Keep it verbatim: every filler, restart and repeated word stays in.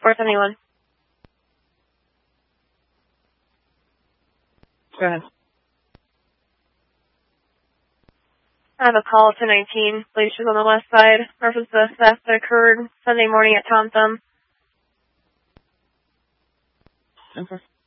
four seventy-one. Go ahead. I have a call to nineteen, glaciers on the west side. Reference the theft that occurred Sunday morning at Tom Thumb. Okay.